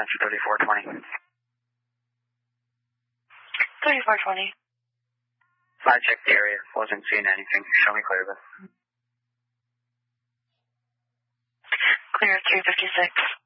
answer 3420. 3420. I checked the area. Wasn't seeing anything. Show me clear, but. Clear 356.